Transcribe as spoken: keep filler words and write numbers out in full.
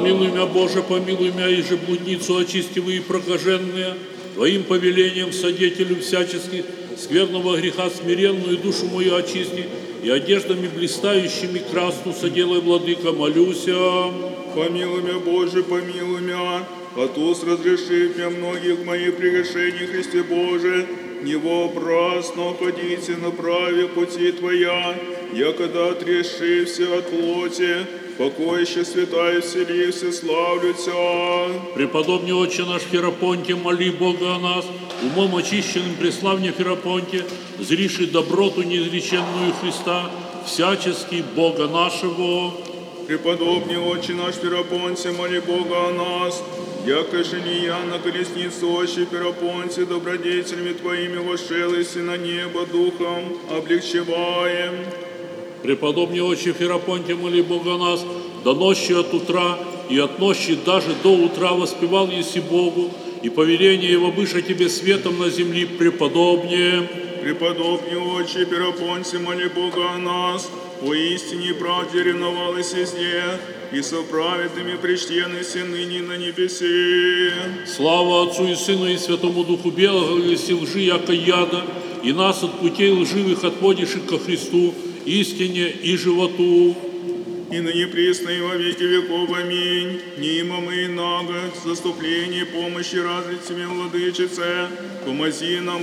Помилуй меня, Боже, помилуй меня, и же блудницу очисти вы и прокаженные, Твоим повелением содетелю всяческих, скверного греха смиренную душу мою очисти, и одеждами блистающими красну соделай, владыка, молюся. Помилуй меня, Боже, помилуй меня, от уст разрешив меня многих моих прегрешений, Христе Боже, невообразно ходите на праве пути Твоя, я когда отрешився от плоти, покоище святая вселився, славлю Тя. Преподобный Отче наш Ферапонте, моли Бога о нас, умом очищенным преславне Ферапонте, зриши доброту неизреченную Христа, всячески Бога нашего. Преподобный Отче наш Ферапонте, моли Бога о нас, яко же не я на колесницу Отче Ферапонте, добродетелями Твоими вошелся на небо духом, облегчеваем. Преподобный Отче Ферапонте, моли Бога о нас, до ночи от утра и от ночи даже до утра воспевал еси Богу, и повеление Его быша Тебе светом на земли преподобнее. Преподобный Отче Ферапонте, моли Бога о нас, поистине и правде ревновалась везде, и со праведными причтенности ныне на небесе. Слава Отцу и Сыну и Святому Духу Белого, еси лжи, яко яда, и нас от путей лживых отводишь ко Христу, истине и животу. И ныне присно и во веки веков. Аминь. Нимо мы и нага, заступление, помощи разве Тебе, Владычице, помози нам,